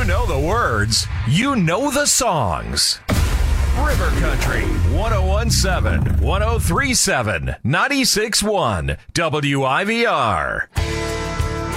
You know the words. You know the songs. River Country 1017, 1037, 96.1 WIVR.